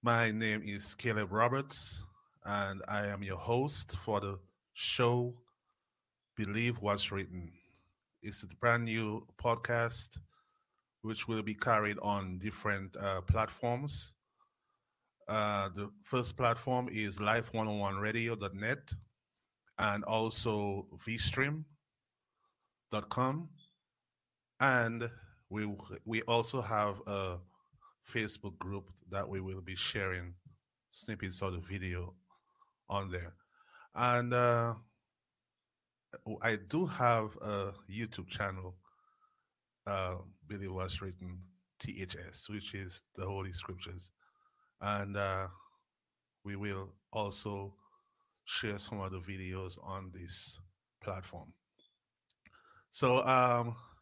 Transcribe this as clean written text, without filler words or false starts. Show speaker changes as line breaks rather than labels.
My name is Caleb Roberts, and I am your host for the show Believe What's Written. It's a brand new podcast which will be carried on different platforms. The first platform is life101radio.net and also vstream.com. And we, we also have a Facebook group that we will be sharing snippets of the video on there. And I do have a YouTube channel, Billy Was Written THS, which is the Holy Scriptures. And we will also share some of the videos on this platform. So